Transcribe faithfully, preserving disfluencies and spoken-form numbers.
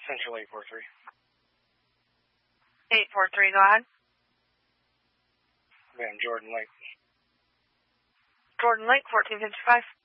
Central eight four three. eight four three, go ahead. Man, Jordan Lake. Jordan Lake, fourteen fifty-five.